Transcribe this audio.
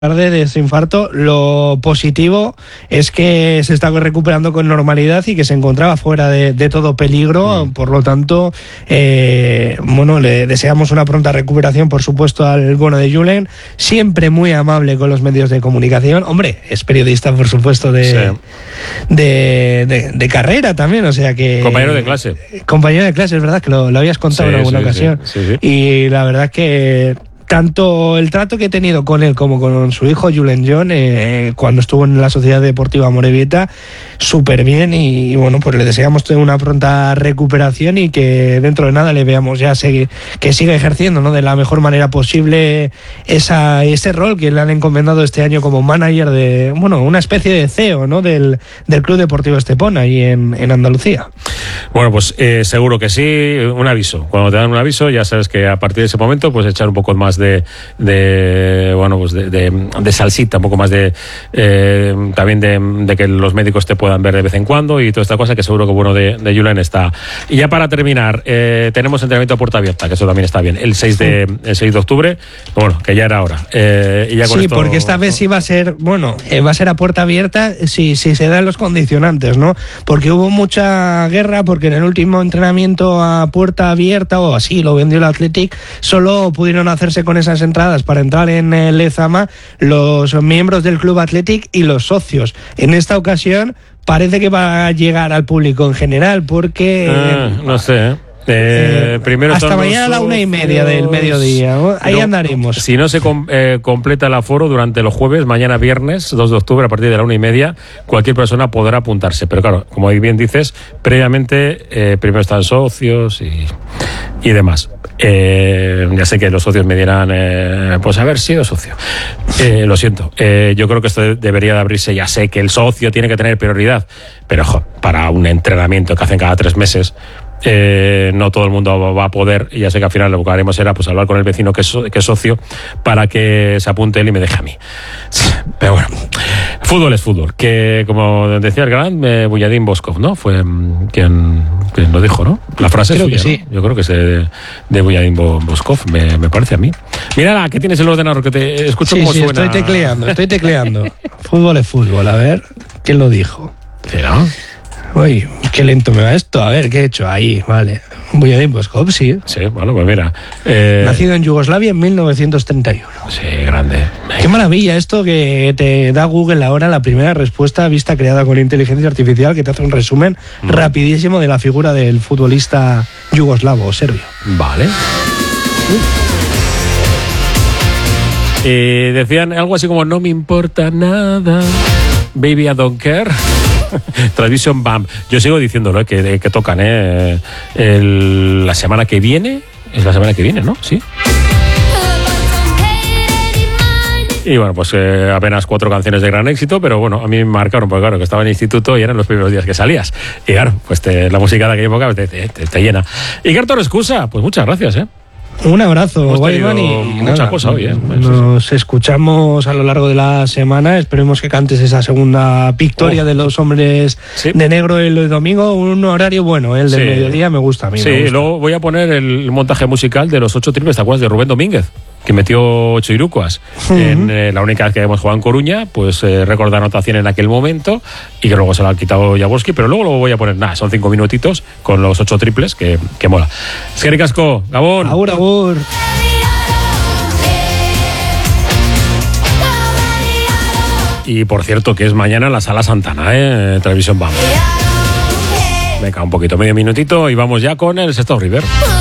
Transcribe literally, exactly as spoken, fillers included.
de ese infarto. Lo positivo es que se está recuperando con normalidad y que se encontraba fuera de, de todo peligro. Mm. Por lo tanto, eh, bueno, le deseamos una pronta recuperación, por supuesto, al bueno de Julen, siempre muy amable con los medios de comunicación. Hombre, es periodista, por supuesto, de, sí. de, de, de carrera también, o sea que... Compañero de clase. Compañero de clase, es verdad que lo, lo habías contado sí, en alguna sí, ocasión. Sí, sí, sí. Y la verdad que... tanto el trato que he tenido con él como con su hijo Julen John eh, cuando estuvo en la Sociedad Deportiva Amorebieta, súper bien y, y bueno, pues le deseamos una pronta recuperación y que dentro de nada le veamos ya seguir, que siga ejerciendo, ¿no?, de la mejor manera posible esa, ese rol que le han encomendado este año como manager de, bueno, una especie de C E O, ¿no?, del, del Club Deportivo Estepona ahí en, en Andalucía. Bueno, pues eh, seguro que sí, un aviso. Cuando te dan un aviso ya sabes que a partir de ese momento pues echar un poco más de, de bueno, pues de, de, de salsita, un poco más de eh, también de, de que los médicos te puedan ver de vez en cuando y toda esta cosa que seguro que bueno de, de Julen está. Y ya para terminar, eh, tenemos entrenamiento a puerta abierta, que eso también está bien, el seis de, el seis de octubre, bueno, que ya era hora. Eh, y ya con sí, esto... porque esta vez sí va a ser, bueno, eh, va a ser a puerta abierta si, si se dan los condicionantes, ¿no? Porque hubo mucha guerra, porque en el último entrenamiento a puerta abierta, o así lo vendió el Athletic, solo pudieron hacerse con esas entradas para entrar en el Lezama los miembros del Club Athletic y los socios. En esta ocasión parece que va a llegar al público en general, porque... Ah, no sé, ¿eh? Eh, primero hasta mañana a la una y media del mediodía, ¿no? Ahí no, andaremos. Si no se com, eh, completa el aforo durante los jueves, mañana viernes dos de octubre a partir de la una y media, cualquier persona podrá apuntarse, pero claro, como bien dices, previamente eh, primero están socios y, y demás. Eh, ya sé que los socios me dirán eh, pues haber sido socio, eh, lo siento, eh, yo creo que esto debería de abrirse. Ya sé que el socio tiene que tener prioridad, pero jo, para un entrenamiento que hacen cada tres meses Eh, no todo el mundo va a poder, y ya sé que al final lo que haremos será pues hablar con el vecino que es, que es socio para que se apunte él y me deje a mí. Pero bueno, fútbol es fútbol, que como decía el gran eh, Buyadín Boskov, ¿no? Fue um, quien, quien lo dijo, ¿no? La frase creo es suya, que sí. ¿no? Yo creo que es de, de Buyadín Boskov, me, me parece a mí. Mira, que tienes el ordenador, que te escucho sí, cómo sí, suena. estoy tecleando, estoy tecleando. Fútbol es fútbol, a ver, ¿quién lo dijo? ¿Será? Uy, qué lento me va esto. A ver, ¿qué he hecho? Ahí, vale. Buyadín Boskov, sí. Sí, bueno, pues mira. Eh... Nacido en Yugoslavia en mil novecientos treinta y uno. Sí, grande. Qué maravilla esto que te da Google ahora, la primera respuesta vista creada con inteligencia artificial, que te hace un resumen mm. rapidísimo de la figura del futbolista yugoslavo o serbio. Vale. Y eh, decían algo así como: no me importa nada, baby I don't care. Transmission Bam. Yo sigo diciéndolo, ¿eh? que, que tocan ¿eh? El, la semana que viene. Es la semana que viene, ¿no? Sí. Y bueno, pues eh, apenas cuatro canciones de gran éxito, pero bueno, a mí me marcaron, porque claro, que estaba en el instituto y eran los primeros días que salías. Y claro, pues te, la música de aquella época te, te, te, te llena. Y Cartor Excusa, pues muchas gracias, ¿eh? Un abrazo, Guayman, y mucha nada, cosa hoy, ¿eh? Nos sí. escuchamos a lo largo de la semana. Esperemos que cantes esa segunda victoria oh. de los hombres sí. de negro el domingo. Un horario bueno, el del sí. mediodía me gusta a mí. Sí, me gusta. Luego voy a poner el montaje musical de los ocho triples, ¿te acuerdas de Rubén Domínguez? Que metió ocho irucuas uh-huh. en eh, la única vez que hemos jugado en Coruña, pues eh, recordar anotación en aquel momento, y que luego se lo ha quitado Jaworski, pero luego lo voy a poner, nada, son cinco minutitos con los ocho triples, que, que mola. Eskerrik asko, Gabón. Agur, agur. Y por cierto, que es mañana en la Sala Santana, ¿eh? Televisión Vamos. Venga, un poquito, medio minutito, y vamos ya con el Sestao River.